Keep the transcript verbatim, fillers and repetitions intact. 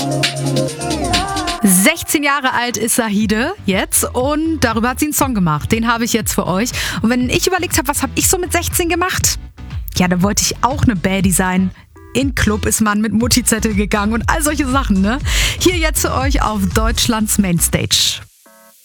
sechzehn Jahre alt ist Zahide jetzt und darüber hat sie einen Song gemacht. Den habe ich jetzt für euch. Und wenn ich überlegt habe, was habe ich so mit sechzehn gemacht? Ja, da wollte ich auch eine Baddie sein. In Club ist man mit Mutti-Zettel gegangen und all solche Sachen, ne? Hier jetzt für euch auf Deutschlands Mainstage.